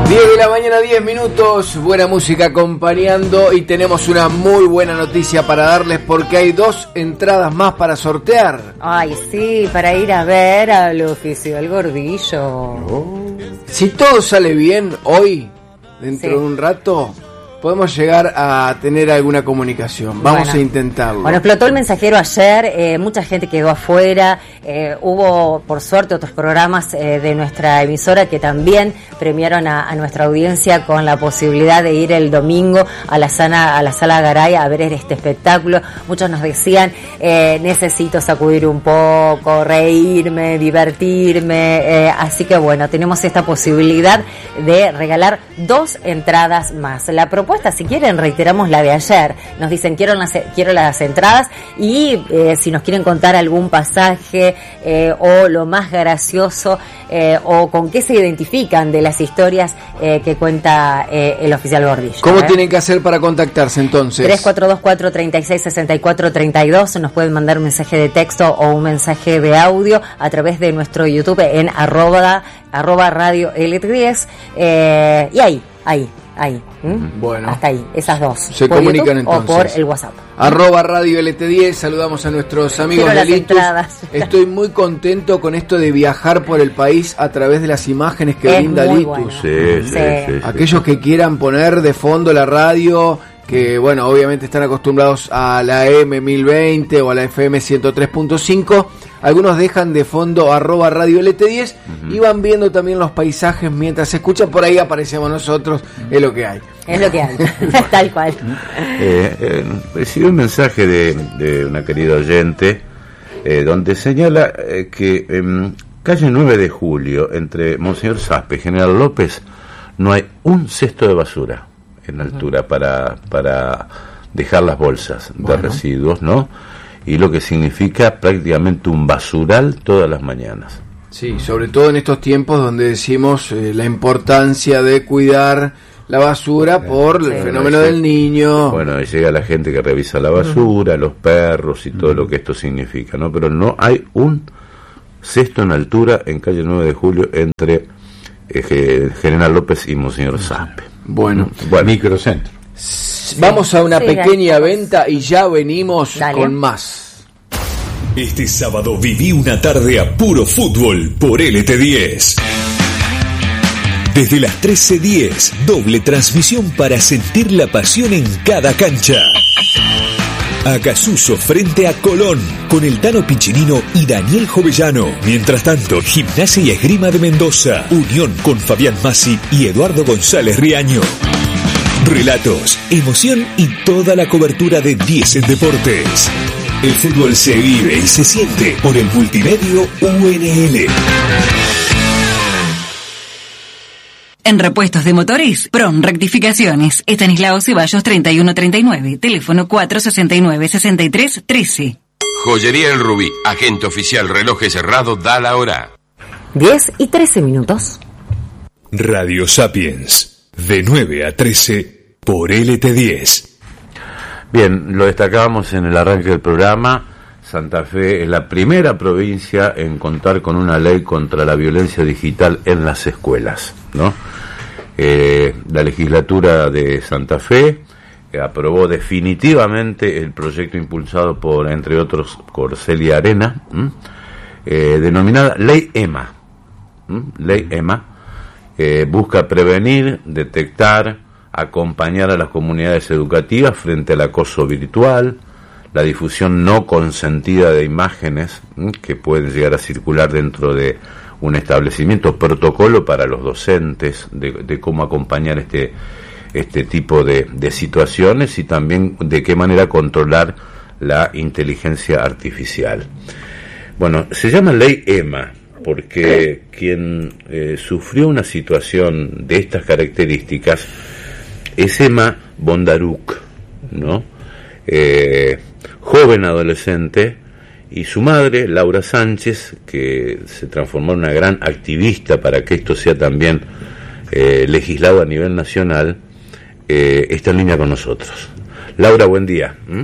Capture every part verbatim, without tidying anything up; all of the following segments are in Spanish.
diez de la mañana, diez minutos, buena música acompañando y tenemos una muy buena noticia para darles porque hay dos entradas más para sortear. Ay, sí, para ir a ver al oficio del Gordillo. Oh. Si todo sale bien hoy, dentro sí. de un rato, podemos llegar a tener alguna comunicación. Vamos bueno. a intentarlo. Bueno, explotó el mensajero ayer, eh, mucha gente quedó afuera, eh, hubo por suerte otros programas eh, de nuestra emisora que también premiaron a, a nuestra audiencia con la posibilidad de ir el domingo a la, sana, a la Sala Garay a ver este espectáculo. Muchos nos decían, eh, necesito sacudir un poco, reírme, divertirme, eh, así que bueno, tenemos esta posibilidad de regalar dos entradas más. La propuesta si quieren, reiteramos la de ayer. Nos dicen, quiero las, quiero las entradas y eh, si nos quieren contar algún pasaje eh, o lo más gracioso eh, o con qué se identifican de las historias eh, que cuenta eh, el oficial Gordillo. ¿Cómo ¿eh? tienen que hacer para contactarse entonces? tres cuatro dos cuatro, tres seis, seis cuatro tres dos. Nos pueden mandar un mensaje de texto o un mensaje de audio a través de nuestro YouTube en arroba, arroba radio L T diez eh, y ahí, ahí Ahí, ¿Mm? bueno, hasta ahí, esas dos. Se por comunican YouTube entonces. O por el WhatsApp. Arroba Radio L T diez, saludamos a nuestros amigos de Litus. Estoy muy contento con esto de viajar por el país a través de las imágenes que es brinda Litus. Bueno. Sí, sí, sí, sí, Aquellos sí. que quieran poner de fondo la radio, que bueno, obviamente están acostumbrados a la A M mil veinte o a la F M ciento tres punto cinco, algunos dejan de fondo arroba Radio L T diez uh-huh. y van viendo también los paisajes mientras se escucha, por ahí aparecemos nosotros, uh-huh. es lo que hay. Es lo que hay, tal cual. Eh, eh, recibí un mensaje de, de una querida oyente eh, donde señala eh, que en eh, calle nueve de julio, entre Monseñor Saspe y General López, no hay un cesto de basura en altura uh-huh. para, para dejar las bolsas bueno. de residuos, ¿no? Y lo que significa prácticamente un basural todas las mañanas. Sí, sobre todo en estos tiempos donde decimos eh, la importancia de cuidar la basura por sí, el fenómeno del niño. Bueno, llega la gente que revisa la basura, uh-huh. los perros y todo uh-huh. lo que esto significa, ¿no? Pero no hay un cesto en altura en calle nueve de julio entre eh, General López y Monseñor Saspe. Bueno, bueno, microcentro. Vamos a una sí, pequeña venta y ya venimos Dale. con más. Este sábado viví una tarde a puro fútbol por L T diez. Desde las trece diez, doble transmisión para sentir la pasión en cada cancha. Acasuso frente a Colón, con el Tano Piccinino y Daniel Jovellano. Mientras tanto, Gimnasia y Esgrima de Mendoza, Unión con Fabián Massi y Eduardo González Riaño. Relatos, emoción y toda la cobertura de diez en Deportes. El fútbol se vive y se siente por el multimedio U N L. En repuestos de motores, Prom Rectificaciones, Estanislao Ceballos treinta y uno treinta y nueve, teléfono cuatro sesenta y nueve, sesenta y tres trece. Joyería El Rubí, agente oficial Relojes Cerrado, da la hora. diez y trece minutos. Radio Sapiens, de nueve a trece, por L T diez. Bien, lo destacábamos en el arranque del programa. Santa Fe es la primera provincia en contar con una ley contra la violencia digital en las escuelas, ¿no? Eh, la legislatura de Santa Fe eh, aprobó definitivamente el proyecto impulsado por, entre otros, Corcelia Arena, eh, denominada Ley EMA. ¿m? Ley EMA eh, busca prevenir, detectar, acompañar a las comunidades educativas frente al acoso virtual, la difusión no consentida de imágenes ¿m? que pueden llegar a circular dentro de un establecimiento, protocolo para los docentes de, de cómo acompañar este este tipo de, de situaciones y también de qué manera controlar la inteligencia artificial. Bueno, se llama Ley EMA porque quien eh, sufrió una situación de estas características es Emma Bondaruk, ¿no? Eh, joven adolescente, y su madre, Laura Sánchez, que se transformó en una gran activista para que esto sea también eh, legislado a nivel nacional, eh, está en línea con nosotros. Laura, buen día. ¿Mm?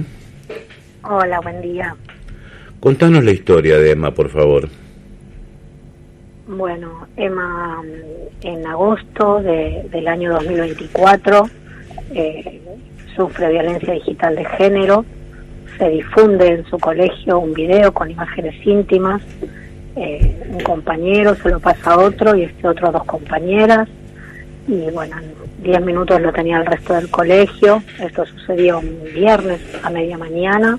Hola, buen día. Contanos la historia de Emma, por favor. Bueno, Emma en agosto de, del año dos mil veinticuatro eh, sufre violencia digital de género. Se difunde en su colegio un video con imágenes íntimas. Eh, un compañero se lo pasa a otro y este otro a dos compañeras. Y bueno, en diez minutos lo tenía el resto del colegio. Esto sucedió un viernes a media mañana.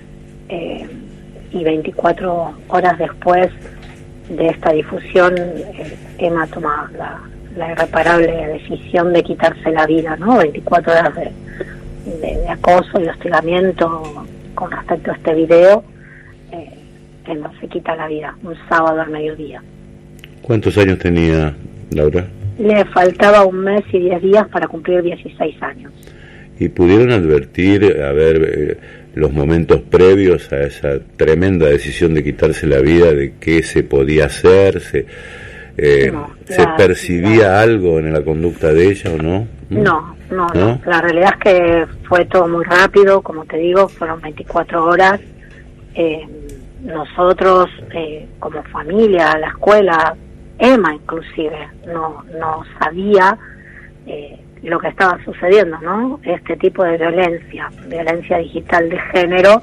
Eh, y veinticuatro horas después de esta difusión, eh, Emma toma la, la irreparable decisión de quitarse la vida, ¿no? veinticuatro horas de, de, de acoso y hostigamiento con respecto a este video. Eh, Emma se quita la vida un sábado al mediodía. ¿Cuántos años tenía Laura? Le faltaba un mes y diez días para cumplir dieciséis años. ¿Y pudieron advertir, a ver, eh, los momentos previos a esa tremenda decisión de quitarse la vida, de qué se podía hacer? ¿Se, eh, no, ¿se la, percibía la, algo en la conducta de ella o no? No, no, ¿No? no. La realidad es que fue todo muy rápido, como te digo, fueron veinticuatro horas. Eh, nosotros, eh, como familia, la escuela, Emma inclusive, no, no sabía eh, lo que estaba sucediendo, ¿no? Este tipo de violencia, violencia digital de género,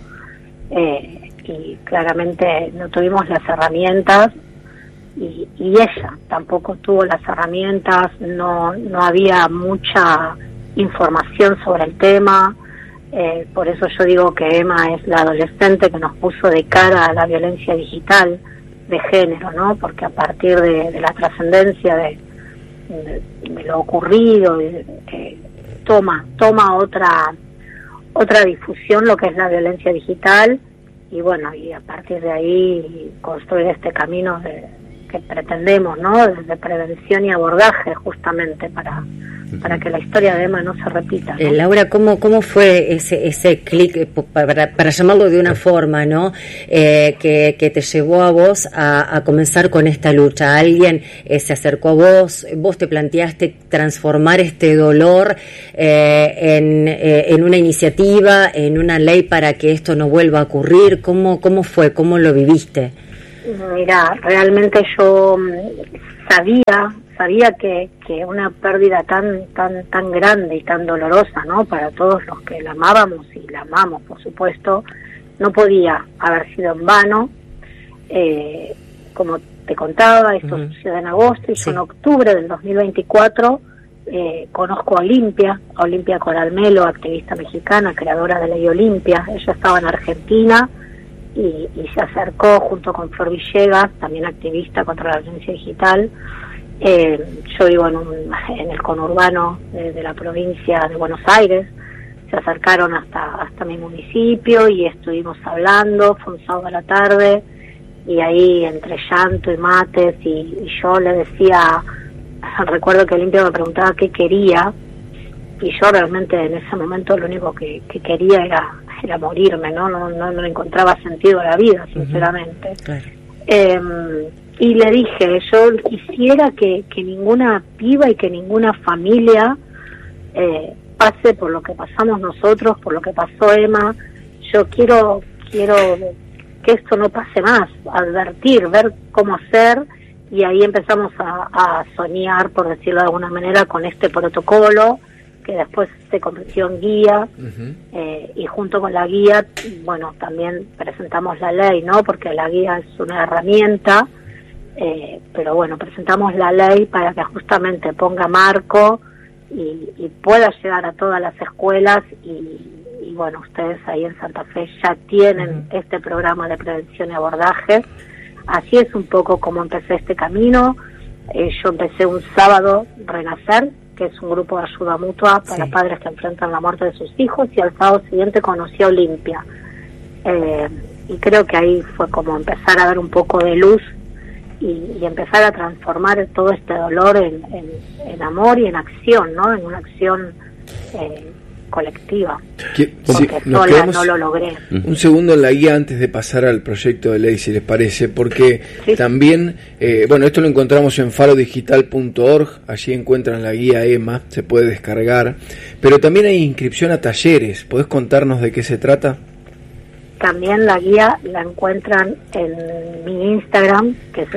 eh, y claramente no tuvimos las herramientas, y, y ella tampoco tuvo las herramientas, no, no había mucha información sobre el tema. Eh, por eso yo digo que Emma es la adolescente que nos puso de cara a la violencia digital de género, ¿no? Porque a partir de, de la trascendencia de, de, de lo ocurrido, eh, toma toma otra otra difusión lo que es la violencia digital, y bueno, y a partir de ahí construir este camino de, que pretendemos, ¿no? De prevención y abordaje, justamente para para que la historia de Emma no se repita, ¿no? Eh, Laura, ¿cómo, cómo fue ese ese clic, para, para llamarlo de una forma, ¿no? Eh, que, que te llevó a vos a, a comenzar con esta lucha? ¿Alguien eh, se acercó a vos? ¿Vos te planteaste transformar este dolor eh, en, eh, en una iniciativa, en una ley para que esto no vuelva a ocurrir? ¿Cómo, cómo fue? ¿Cómo lo viviste? Mira, realmente yo sabía... sabía que, que una pérdida tan tan tan grande y tan dolorosa, ¿no? Para todos los que la amábamos, y la amamos, por supuesto, no podía haber sido en vano. Eh, como te contaba, esto uh-huh. sucede en agosto, y sí. yo en octubre del dos mil veinticuatro eh, conozco a Olimpia, a Olimpia Coralmelo, activista mexicana, creadora de Ley Olimpia. Ella estaba en Argentina y, y se acercó junto con Flor Villegas, también activista contra la violencia digital. Eh, yo vivo en, un, en el conurbano de, de la provincia de Buenos Aires. Se acercaron hasta hasta mi municipio y estuvimos hablando. Fue un sábado a la tarde, y ahí entre llanto y mates, y, y yo le decía, recuerdo que Olimpia me preguntaba qué quería, y yo realmente en ese momento lo único que, que quería era, era morirme, ¿no? No, no no encontraba sentido a la vida, sinceramente. Uh-huh. Claro. eh, Y le dije, yo quisiera que, que ninguna piba y que ninguna familia eh, pase por lo que pasamos nosotros, por lo que pasó Emma. Yo quiero quiero que esto no pase más, advertir, ver cómo hacer, y ahí empezamos a, a soñar, por decirlo de alguna manera, con este protocolo, que después se convirtió en guía, uh-huh. eh, y junto con la guía, bueno, también presentamos la ley, ¿no? Porque la guía es una herramienta. Eh, pero bueno, presentamos la ley para que justamente ponga marco y, y pueda llegar a todas las escuelas, y, y bueno, ustedes ahí en Santa Fe ya tienen uh-huh. este programa de prevención y abordaje. Así es un poco como empecé este camino. Eh, yo empecé un sábado, Renacer, que es un grupo de ayuda mutua para sí. padres que enfrentan la muerte de sus hijos, y al sábado siguiente conocí a Olimpia. Eh, y creo que ahí fue como empezar a ver un poco de luz, Y, y empezar a transformar todo este dolor en, en, en amor y en acción, ¿no? En una acción eh, colectiva. Que, porque sí, sola no lo logré. Un segundo en la guía antes de pasar al proyecto de ley, si les parece, porque sí. también, eh, bueno, esto lo encontramos en faro digital punto org, allí encuentran la guía Emma, se puede descargar, pero también hay inscripción a talleres. ¿Podés contarnos de qué se trata? También la guía la encuentran en mi Instagram, que es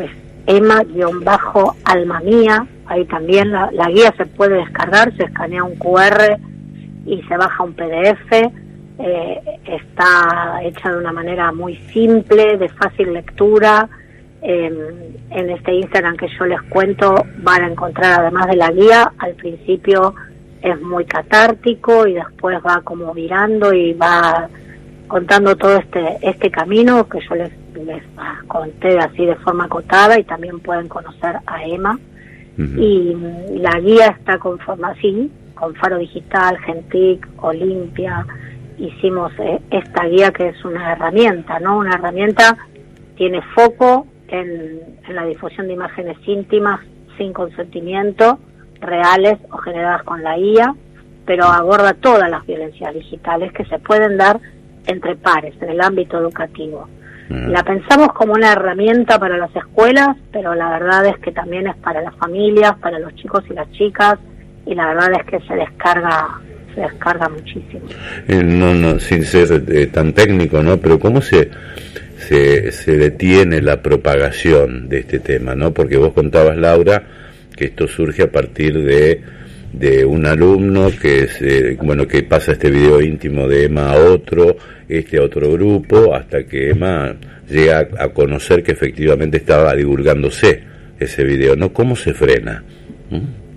Ema-Alma Mía. Ahí también la, la guía se puede descargar, se escanea un cu erre y se baja un pe de efe. Eh, está hecha de una manera muy simple, de fácil lectura. Eh, en este Instagram que yo les cuento van a encontrar, además de la guía, al principio es muy catártico y después va como virando y va contando todo este este camino que yo les, les conté así de forma acotada, y también pueden conocer a Ema. Uh-huh. Y la guía está conformada así, con Faro Digital, Gentic, Olimpia. Hicimos eh, esta guía que es una herramienta, ¿no? Una herramienta, tiene foco en, en la difusión de imágenes íntimas sin consentimiento, reales o generadas con la I A, pero aborda todas las violencias digitales que se pueden dar entre pares en el ámbito educativo. Mm. La pensamos como una herramienta para las escuelas, pero la verdad es que también es para las familias, para los chicos y las chicas, y la verdad es que se descarga se descarga muchísimo. Eh, no, no, sin ser eh, tan técnico, ¿no? Pero ¿cómo se, se se detiene la propagación de este tema, ¿no? Porque vos contabas, Laura, que esto surge a partir de de un alumno que se, bueno, que pasa este video íntimo de Ema a otro, este a otro grupo, hasta que Ema llega a, a conocer que efectivamente estaba divulgándose ese video, ¿no? ¿Cómo se frena? ¿Mm?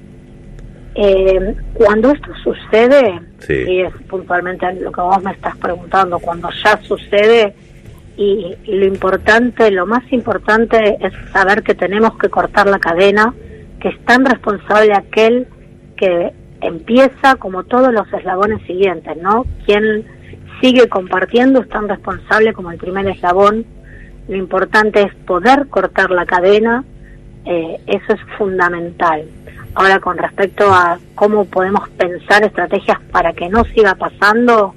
Eh, cuando esto sucede, sí. Y es puntualmente lo que vos me estás preguntando, cuando ya sucede, y, y lo importante, lo más importante es saber que tenemos que cortar la cadena, que es tan responsable aquel que empieza como todos los eslabones siguientes, ¿no? Quien sigue compartiendo es tan responsable como el primer eslabón. Lo importante es poder cortar la cadena, eh, eso es fundamental. Ahora, con respecto a cómo podemos pensar estrategias para que no siga pasando,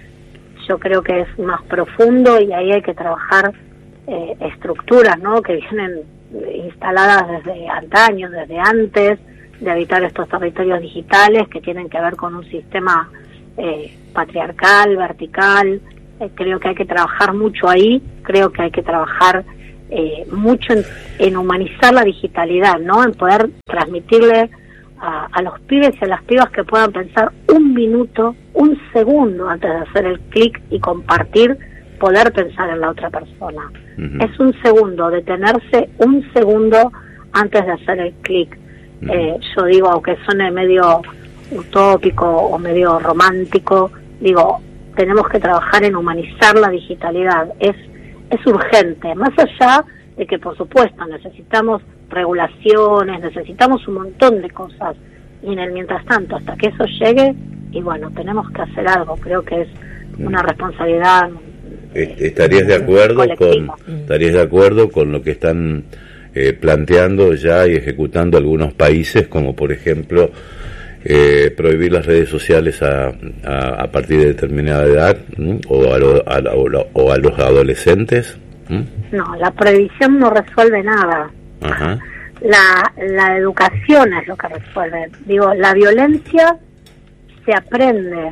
yo creo que es más profundo y ahí hay que trabajar eh, estructuras, ¿no? Que vienen instaladas desde antaño, desde antes de habitar estos territorios digitales, que tienen que ver con un sistema eh, patriarcal, vertical. Eh, creo que hay que trabajar mucho ahí, creo que hay que trabajar eh, mucho en, en humanizar la digitalidad, ¿no? En poder transmitirle a, a los pibes y a las pibas que puedan pensar un minuto, un segundo antes de hacer el clic y compartir, poder pensar en la otra persona. Uh-huh. Es un segundo, detenerse un segundo antes de hacer el clic. Uh-huh. Eh, yo digo, aunque suene medio utópico o medio romántico, digo, tenemos que trabajar en humanizar la digitalidad. Es, es urgente, más allá de que, por supuesto, necesitamos regulaciones, necesitamos un montón de cosas, y en el mientras tanto, hasta que eso llegue, y bueno, tenemos que hacer algo. Creo que es una responsabilidad. ¿Estarías de acuerdo con estarías de acuerdo con lo que están eh, planteando ya y ejecutando algunos países, como por ejemplo eh, prohibir las redes sociales a, a, a partir de determinada edad, ¿m? o a, lo, a, lo, o a los adolescentes? ¿M? No, la prohibición no resuelve nada. Ajá. La, la educación es lo que resuelve. Digo, la violencia se aprende,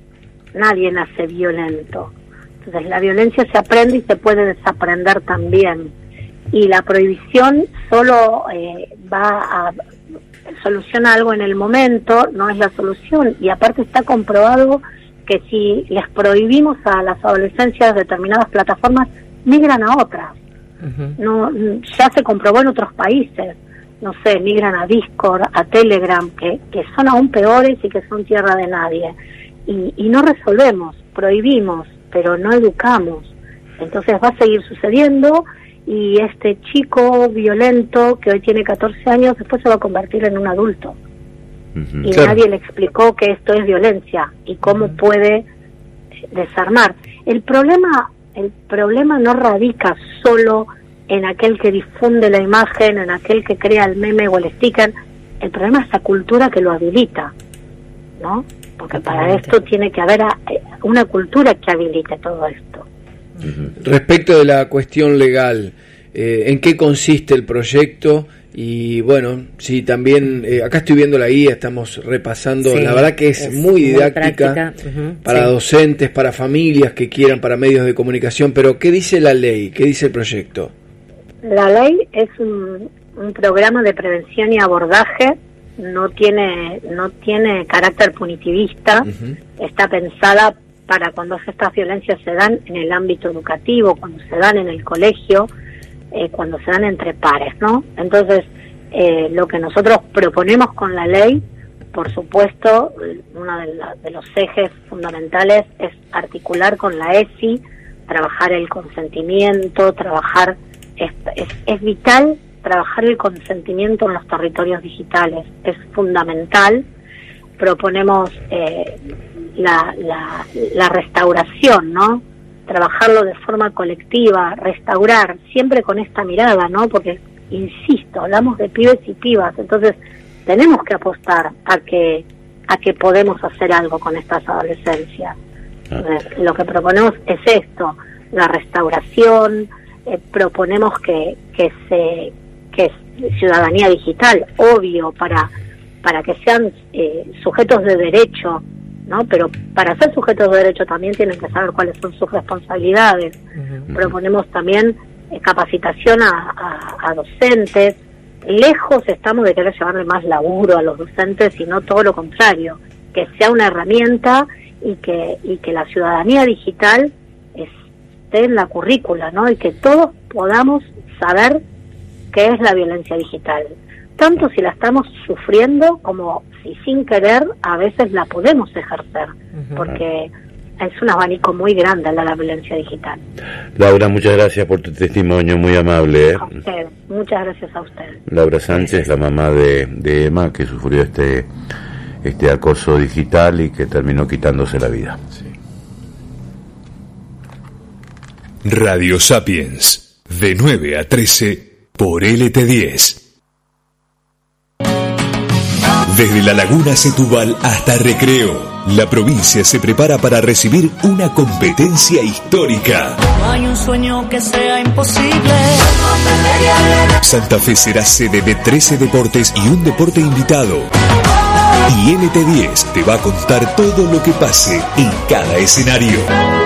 nadie nace violento. Entonces la violencia se aprende y se puede desaprender también. Y la prohibición solo eh, va a soluciona algo en el momento, no es la solución. Y aparte está comprobado que si les prohibimos a las adolescencias determinadas plataformas, migran a otras. Uh-huh. No, ya se comprobó en otros países. No sé, migran a Discord, a Telegram, que, que son aún peores y que son tierra de nadie. Y, y no resolvemos, prohibimos, pero no educamos. Entonces va a seguir sucediendo, y este chico violento que hoy tiene catorce años después se va a convertir en un adulto. Uh-huh. Y claro, nadie le explicó que esto es violencia y cómo uh-huh. puede desarmar. El problema, el problema no radica solo en aquel que difunde la imagen, en aquel que crea el meme o el sticker. El problema es la cultura que lo habilita, ¿no? Porque para esto tiene que haber una cultura que habilite todo esto. Respecto de la cuestión legal, eh, ¿en qué consiste el proyecto? Y bueno, sí, también, eh, acá estoy viendo la guía, estamos repasando, sí, la verdad que es, es muy didáctica, muy uh-huh, para sí. docentes, para familias que quieran, para medios de comunicación, pero ¿qué dice la ley? ¿Qué dice el proyecto? La ley es un, un programa de prevención y abordaje, no tiene no tiene carácter punitivista, uh-huh. Está pensada para cuando estas violencias se dan en el ámbito educativo, cuando se dan en el colegio, eh, cuando se dan entre pares, ¿no? Entonces, eh, lo que nosotros proponemos con la ley, por supuesto, uno de, la, de los ejes fundamentales es articular con la E S I, trabajar el consentimiento, trabajar, es, es, es vital trabajar el consentimiento en los territorios digitales, es fundamental. Proponemos eh, la, la, la restauración, ¿no? Trabajarlo de forma colectiva, restaurar, siempre con esta mirada, ¿no? Porque, insisto, hablamos de pibes y pibas, entonces tenemos que apostar a que a que podemos hacer algo con estas adolescencias. Entonces, lo que proponemos es esto, la restauración, eh, proponemos que que se que es ciudadanía digital, obvio, para para que sean eh, sujetos de derecho, ¿no? Pero para ser sujetos de derecho también tienen que saber cuáles son sus responsabilidades. Uh-huh. Proponemos también eh, capacitación a, a, a docentes. Lejos estamos de querer llevarle más laburo a los docentes, sino todo lo contrario, que sea una herramienta y que y que la ciudadanía digital esté en la currícula, ¿no? Y que todos podamos saber qué es la violencia digital, tanto si la estamos sufriendo como si sin querer a veces la podemos ejercer, uh-huh. Porque es un abanico muy grande la, la violencia digital. Laura, muchas gracias por tu testimonio, muy amable. ¿eh? A usted, muchas gracias a usted. Laura Sánchez, la mamá de, de Emma, que sufrió este este acoso digital y que terminó quitándose la vida. Sí. Radio Sapiens, de nueve a trece por L T diez. Desde la Laguna Setúbal hasta Recreo, la provincia se prepara para recibir una competencia histórica. No hay un sueño que sea imposible. Santa Fe será sede de trece deportes y un deporte invitado. Y L T diez te va a contar todo lo que pase en cada escenario.